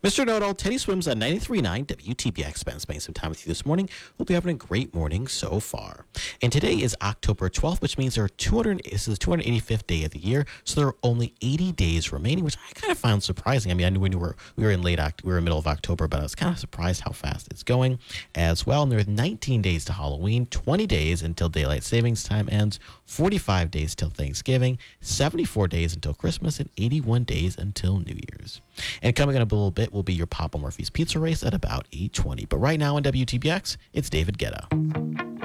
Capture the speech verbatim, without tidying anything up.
Mister Know-It-All, Teddy Swims at ninety-three point nine W T B X. Spending spending some time with you this morning. Hope you're having a great morning so far. And today is October twelfth, which means there are two hundred, this is the two hundred eighty-fifth day of the year, so there are only eighty days remaining, which I kind of found surprising. I mean, I knew we were, we were in late Oct- we were in the middle of October, but I was kind of surprised how fast it's going as well. And there are nineteen days to Halloween, twenty days until daylight savings time ends, forty-five days till Thanksgiving, seventy-four days until Christmas, and eighty-one days until New Year's. And coming up a little bit will be your Papa Murphy's Pizza Race at about eight twenty. But right now on W T B X, it's David Guetta.